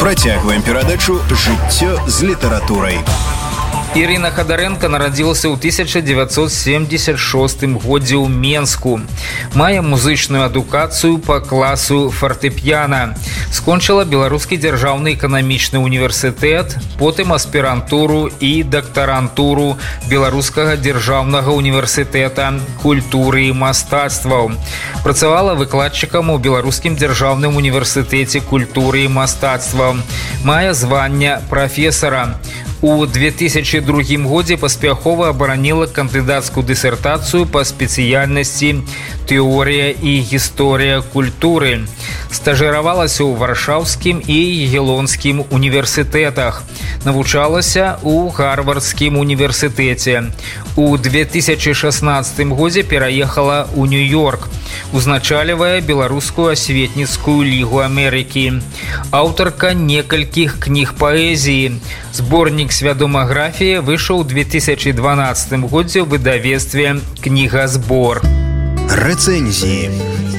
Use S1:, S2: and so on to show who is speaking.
S1: Працягваем перадачу «Жыццё з літаратурай».
S2: Ірына Хадарэнка нарадзілася ў 1976 годзе ў Менску. Мае музычную адукацыю па класу фартэпіяна. Скончыла Беларускі дзяржаўны эканамічны універсітэт, потым аспірантуру і дактарантуру Беларускага дзяржаўнага універсітэта культуры і мастацтваў. Працавала выкладчыкам у Беларускім дзяржаўным універсітэце культуры і мастацтваў. Мае звання прафесара. У 2002 годзе паспяхова абараніла кандыдацкую дысертацыю па спецыяльнасці «Тэорыя і гісторыя культуры». Стажыравалася ў Варшаўскім і Ягелонскім універсітэтах. Навучалася ў Гарвардскім універсітэце. У 2016 годзе пераехала ў Нью-Йорк. Узначальвае Беларускую асветніцкую лігу Амерыкі. Аўтарка некалькіх кніг паэзіі. Зборнік свядомаграфіі выйшаў у 2012 годзе ў выдавецтве «Кнігазбор».
S1: Рэцэнзіі.